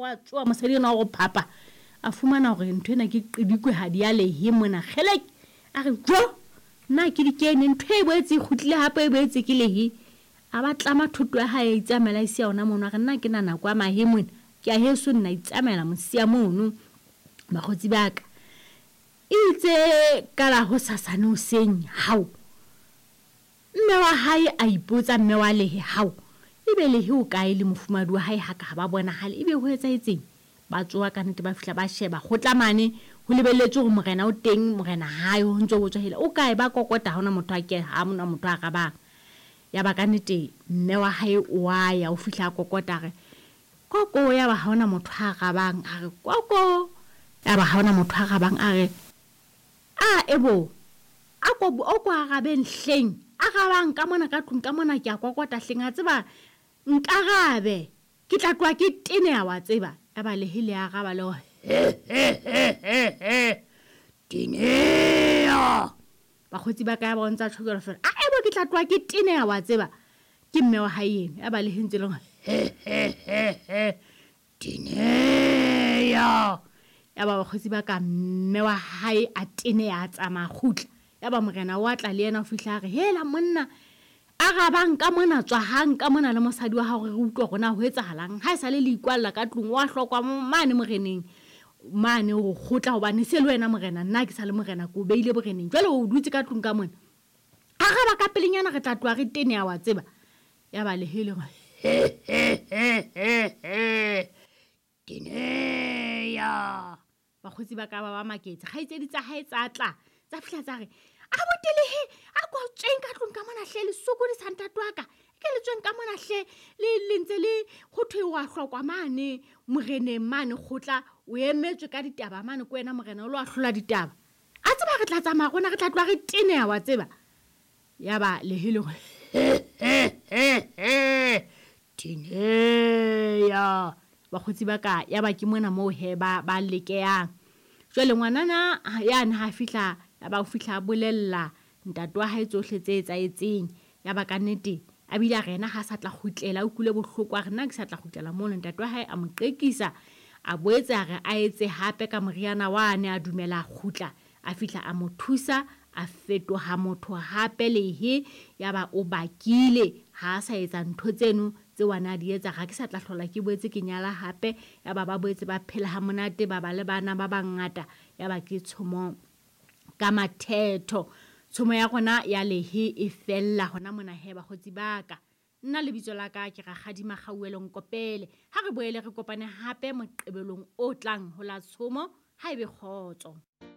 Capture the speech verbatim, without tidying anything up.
wa tsoa mosadi na go phapa a fumana gore ntwe na ke qidikwe ha di ya lehe mona khele a re jo nna ke di kene ntwe e boetse khutile hape e boetse ke lehe a ba tlama thuto ya hae itsamela isi ya ona mona re nna ke nana kwa mahemone ke a heso nna itsamela mosia mono bagotsi baka itse kala ho sasane o seng hao mme wa hae a ipotsa mme wa lehe hao ebe lehe o kae le mofumadi wa hae haka ba bona hale ebe ho etsa etseng ba tsoa ka nnete ba fihla ba sheba go tlamane ho lebelletse go morena o teng morena hae ho ntse go tswa hela o kae ba kokota ha ona motho a ke ha mona motho a ka ba ya ba ka nnete mme wa hae o a ya o fihla kokota re koko ya ba ha ona motho a ka bang a re koko ya ba ha ona motho a ka bang a re a ebo a go o kwa ga ben hleng a ga bang ka mona ka tlung ka mona ke a kokota hleng a tseba nka gabe ke tla twa ke tene ya wa tseba ya ba le hile ya ga ba le tineya ba khotsi ba ka ya bontsa tshokelo fela a ebo ke tla twa ke tene ya wa tseba ke mme wa hae ya ba le hintse le tineya ya ba khotsi ba ka mme wa hae a tene ya tsama khutla ya ba morena wa tla le yena o fihla re hela monna a ga bang ka mona tswa hang ka mona le mosadi wa ha re utlwa gona ho etsahalang ha isa le le ikwalla ka tlung wa hlokwa mane moreneng mane o khotla hobane se le wena morena nna ke sa le morena ko beile boreneng jwale o dutse ka tlung ka mona a ga ba ka pelenyana re tla twa re tene ya wa tseba ya ba le hele tineya ba khotsi ba ka ba ba maketse ga itse di tsa hae tsa tla tsa fihla tsa re a botele he a go tseng ka tlong ka mona hle le soko di santa twaka ke le tseng ka mona hle le lentse le go thwe wa hlokwa mane moreneng mane khotla o emetswe ka ditaba mane ko wena morena o lo a hlola ditaba a tseba re tla tsamaya gona re tla tloa re tene ya wa tseba ya ba le hele tineya ba khotsi ba ka ya ba ke mona mo he ba ba lekeyang jwale ngwanana ya na ha fihla ya ba o fihla bolella ntate wa hae tsohle tse etsaetseng ya ba ka nnete a bile a rena ha sa tla khutlela o kule bohloko a rena ke sa tla khutlela mona ntate wa hae a mo qekisa a boetse a re a etse hape ka moriana wa ne a dumela khutla a fihla a mo thusa a fetoha motho hape lehe ya ba o bakile ha sa etsa ntho tseno tse wana di etsa ga ke sa tla hlola ke boetse ke nyala hape ya ba ba boetse ba phela ha monate ba ba le bana ba bangata ya ba ke tshomo ka mathetho tshomo ya gona ya lehe e fella gona mona he ba khotsi baka nna le bitso la ka ke ga gadima gauelong kopele ha re boele re kopane hape moqebelong o tlang ho la tshomo ha ebe khotso.